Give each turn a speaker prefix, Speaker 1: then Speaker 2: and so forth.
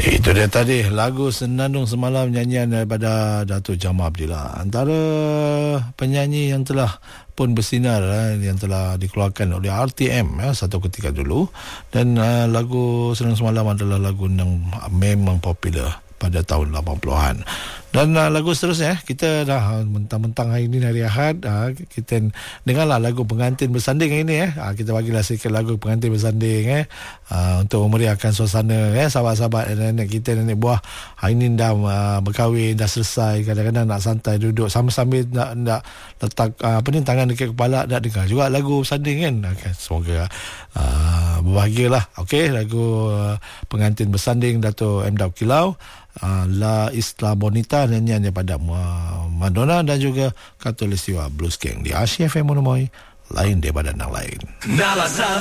Speaker 1: Itu dia tadi lagu Senandung Semalam, nyanyian daripada Datuk Jamal Abdillah, antara penyanyi yang telah pun bersinar yang telah dikeluarkan oleh RTM satu ketika dulu. Dan lagu Senandung Semalam adalah lagu yang memang popular pada tahun 80-an. Dan lagu seterusnya, kita dah mentang-mentang hari ini hari Ahad, kita dengarlah lagu Pengantin Bersanding hari ini. Kita bagilah sikit lagu Pengantin Bersanding untuk memeriahkan suasana sahabat-sahabat nenek kita, nenek buah hari ini dah berkahwin, dah selesai, kadang-kadang nak santai duduk sambil nak letak tangan dekat kepala, nak dengar juga lagu bersanding kan. Semoga berbahagialah. Okey, lagu Pengantin Bersanding Dato' M. Daud Kilau, La Isla Bonita, nyanyian daripada Madonna dan juga Khatulistiwa Blues Gang di Asia FM Monomoy, lain daripada yang lain.